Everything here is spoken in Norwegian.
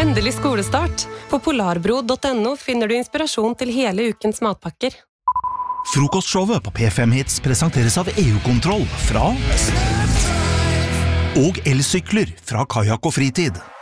Endelig skolestart. På polarbro.no finner du inspirasjon til hele ukens matpakker. Frokostshowet på P5 Hits presenteres av EU-kontroll fra og elsykler fra Kajak og Fritid.